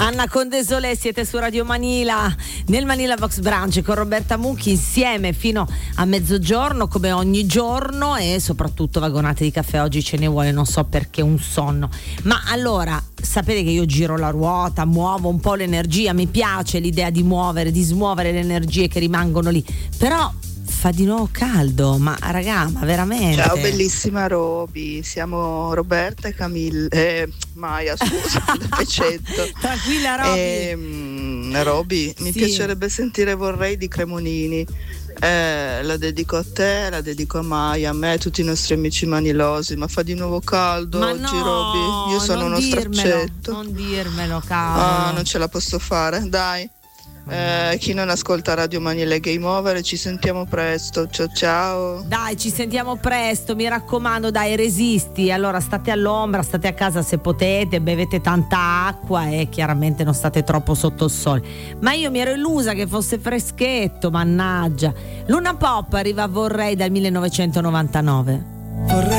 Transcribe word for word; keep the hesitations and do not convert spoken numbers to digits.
Anna Condesolè, siete su Radio Manila, nel Manila Vox Branch con Roberta Mucchi insieme fino a mezzogiorno come ogni giorno, e soprattutto vagonate di caffè. Oggi ce ne vuole, non so perché, un sonno. Ma allora, sapete che io giro la ruota, muovo un po' l'energia, mi piace l'idea di muovere, di smuovere le energie che rimangono lì, però fa di nuovo caldo, ma raga, ma veramente. Ciao bellissima Roby, siamo Roberta e Camilla, eh, Maia scusa, Pecetto. Tranquilla Roby. Eh, Roby, mi Sì. piacerebbe sentire Vorrei di Cremonini, eh, la dedico a te, la dedico a Maia, a me e a tutti i nostri amici manilosi, ma fa di nuovo caldo Ma oggi no, Roby, io sono non uno dirmelo, straccetto. non dirmelo, cavolo. Ah, non ce la posso fare, dai. Eh, chi non ascolta Radio Manila e Game Over, ci sentiamo presto, ciao ciao. Dai, ci sentiamo presto, mi raccomando, dai, resisti. Allora state all'ombra, state a casa se potete, bevete tanta acqua e chiaramente non state troppo sotto il sole. Ma io mi ero illusa che fosse freschetto, mannaggia. Luna Pop arriva a Vorrei dal millenovecentonovantanove. Vorrei